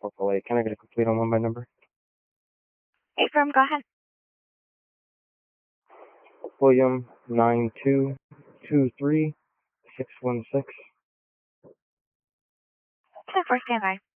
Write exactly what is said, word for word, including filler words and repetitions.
Triple A. Can I get a complete on one by number? Hey, firm, go ahead. William nine two two three six one six. ten four, stand by.